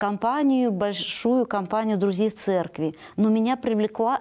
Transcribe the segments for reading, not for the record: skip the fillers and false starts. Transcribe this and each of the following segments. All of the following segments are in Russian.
большую компанию друзей в церкви. Но меня привлекла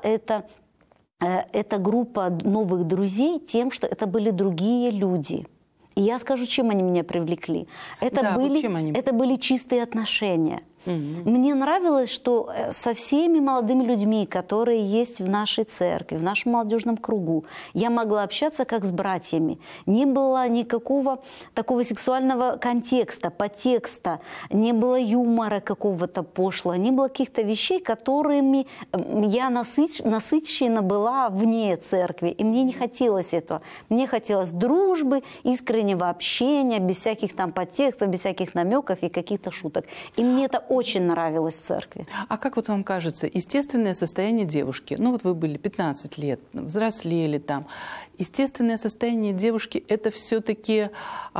эта группа новых друзей тем, что это были другие люди. И я скажу, чем они меня привлекли. Это были чистые отношения. Мне нравилось, что со всеми молодыми людьми, которые есть в нашей церкви, в нашем молодежном кругу, я могла общаться как с братьями. Не было никакого такого сексуального контекста, подтекста, не было юмора какого-то пошлого, не было каких-то вещей, которыми я насыщена была вне церкви. И мне не хотелось этого. Мне хотелось дружбы, искреннего общения, без всяких там подтекстов, без всяких намеков и каких-то шуток. И мне это очень нравилось в церкви. А как вот вам кажется, естественное состояние девушки, ну вот вы были 15 лет, взрослели там, естественное состояние девушки – это все-таки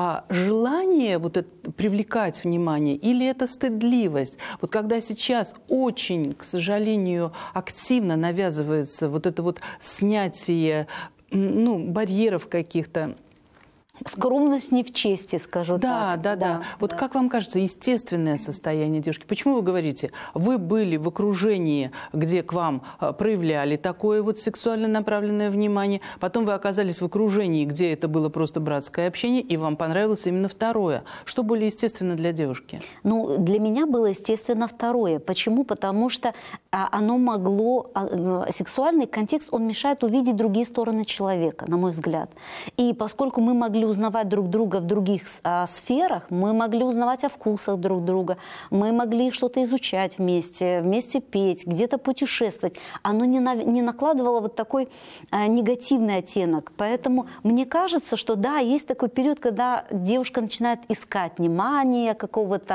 желание вот это, привлекать внимание или это стыдливость? Вот когда сейчас очень, к сожалению, активно навязывается вот это вот снятие барьеров каких-то, скромность не в чести, скажу так. Да. Вот как вам кажется, естественное состояние девушки? Почему вы говорите, вы были в окружении, где к вам проявляли такое вот сексуально направленное внимание, потом вы оказались в окружении, где это было просто братское общение, и вам понравилось именно второе. Что более естественно для девушки? Ну, для меня было естественно второе. Почему? Потому что оно могло, сексуальный контекст, он мешает увидеть другие стороны человека, на мой взгляд. И поскольку мы могли узнавать друг друга в других сферах, мы могли узнавать о вкусах друг друга, мы могли что-то изучать вместе петь, где-то путешествовать. Оно не накладывало вот такой негативный оттенок. Поэтому мне кажется, что да, есть такой период, когда девушка начинает искать внимание какого-то,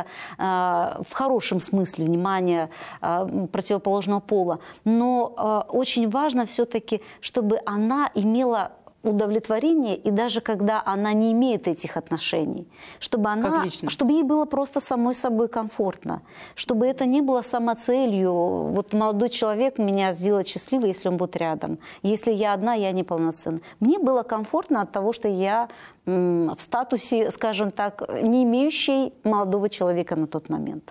в хорошем смысле внимания противоположного пола. Но очень важно все-таки, чтобы она имела удовлетворение, и даже когда она не имеет этих отношений, чтобы ей было просто самой собой комфортно, чтобы это не было самоцелью. Вот молодой человек меня сделает счастливой, если он будет рядом. Если я одна, я неполноценна. Мне было комфортно от того, что я в статусе, скажем так, не имеющей молодого человека на тот момент.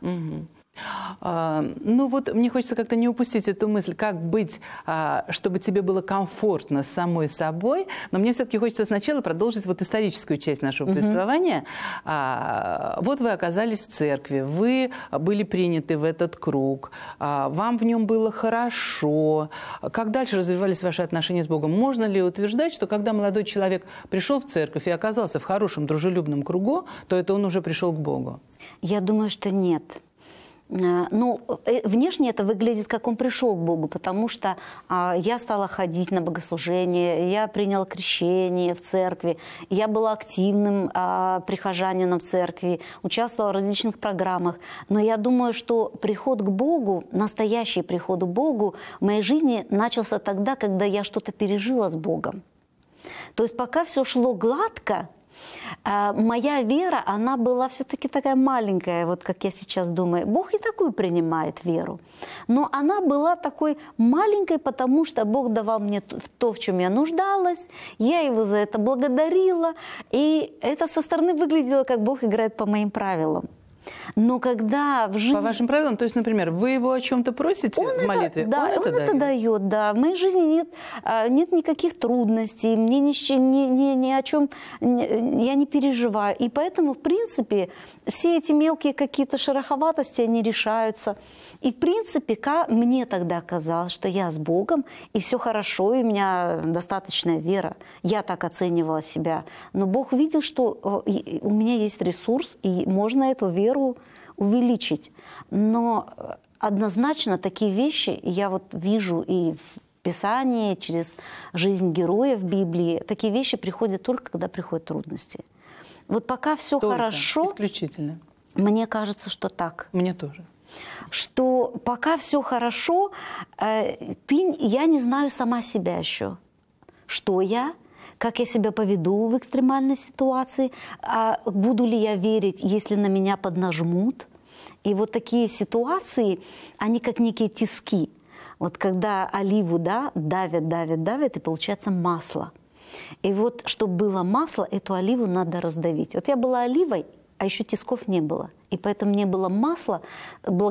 Ну вот мне хочется как-то не упустить эту мысль, как быть, чтобы тебе было комфортно с самой собой, но мне все-таки хочется сначала продолжить вот историческую часть нашего повествования. Вот вы оказались в церкви, вы были приняты в этот круг, вам в нем было хорошо. Как дальше развивались ваши отношения с Богом? Можно ли утверждать, что когда молодой человек пришел в церковь и оказался в хорошем дружелюбном кругу, то это он уже пришел к Богу? Я думаю, что нет. Ну, внешне это выглядит, как он пришел к Богу, потому что я стала ходить на богослужение, я приняла крещение в церкви, я была активным прихожанином в церкви, участвовала в различных программах. Но я думаю, что приход к Богу, настоящий приход к Богу в моей жизни начался тогда, когда я что-то пережила с Богом. То есть пока все шло гладко, моя вера, она была все-таки такая маленькая, вот как я сейчас думаю. Бог и такую принимает веру. Но она была такой маленькой, потому что Бог давал мне то, в чем я нуждалась. Я Его за это благодарила. И это со стороны выглядело, как Бог играет по моим правилам. Но когда в жизни... По вашим правилам, то есть, например, вы его о чем-то просите в молитве? Да, он это дает, да. В моей жизни нет никаких трудностей, мне ни о чем я не переживаю. И поэтому, в принципе, все эти мелкие какие-то шероховатости, они решаются. И, в принципе, мне тогда казалось, что я с Богом, и все хорошо, и у меня достаточная вера. Я так оценивала себя. Но Бог видел, что у меня есть ресурс, и можно эту веру увеличить. Но однозначно такие вещи я вот вижу и в Писании, через жизнь героев Библии. Такие вещи приходят только, когда приходят трудности. Вот пока все хорошо... Исключительно. Мне кажется, что так. Мне тоже. Что пока все хорошо, я не знаю сама себя еще. Что я? Как я себя поведу в экстремальной ситуации? Буду ли я верить, если на меня поднажмут? И вот такие ситуации, они как некие тиски. Вот когда оливу давят, и получается масло. И вот, чтобы было масло, эту оливу надо раздавить. Вот я была оливой, а еще тисков не было. И поэтому не было масла.